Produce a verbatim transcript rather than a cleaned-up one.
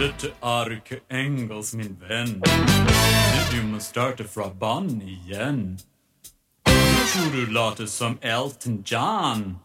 Lite Arke Engels, min vän. Du måste starta från barn igen. Jag tror du låter som Elton John.